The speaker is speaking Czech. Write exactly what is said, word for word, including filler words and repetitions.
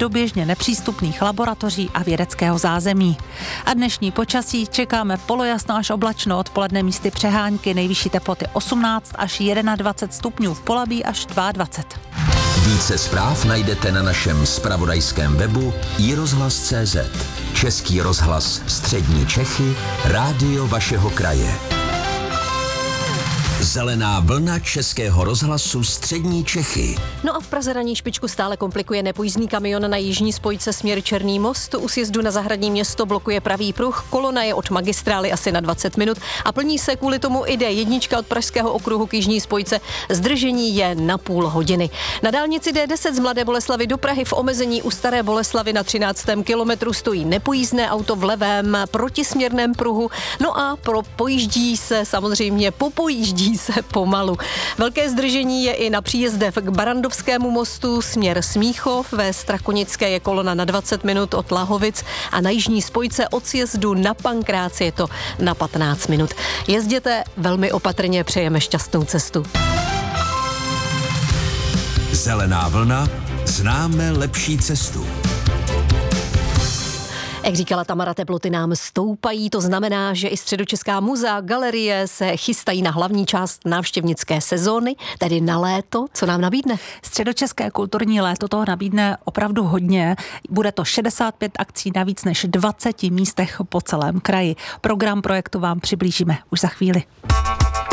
předoběžně nepřístupných laboratoří a vědeckého zázemí. A dnešní počasí čekáme polojasno až oblačno, odpoledne místy přehánky, nejvyšší teploty osmnáct až dvacet jedna stupňů, v Polabí až dvacet dva. Více zpráv najdete na našem zpravodajském webu i rozhlas tečka cé zet. Český rozhlas Střední Čechy, rádio vašeho kraje. Zelená vlna Českého rozhlasu Střední Čechy. No a v Praze ranní špičku stále komplikuje nepojízdný kamion na jižní spojce směr Černý Most. U sjezdu na Zahradní Město blokuje pravý pruh, kolona je od magistrály asi na dvacet minut a plní se kvůli tomu i dé jedna od Pražského okruhu k jižní spojce. Zdržení je na půl hodiny. Na dálnici dé deset z Mladé Boleslavi do Prahy v omezení u Staré Boleslavy na třináctém kilometru stojí nepojízdné auto v levém protisměrném pruhu. No a pro pojíždí se samozřejmě popojíždí se pomalu. Velké zdržení je i na příjezdech k Barandovskému mostu směr Smíchov, ve Strakonické je kolona na dvacet minut od Lahovic a na jižní spojce od sjezdu na Pankráci je to na patnáct minut. Jezděte velmi opatrně, přejeme šťastnou cestu. Zelená vlna, známe lepší cestu. Jak říkala Tamara, teploty nám stoupají, to znamená, že i středočeská muzea, galerie se chystají na hlavní část návštěvnické sezóny, tedy na léto. Co nám nabídne? Středočeské kulturní léto toho nabídne opravdu hodně. Bude to šedesát pět akcí na víc než dvaceti místech po celém kraji. Program projektu vám přiblížíme už za chvíli.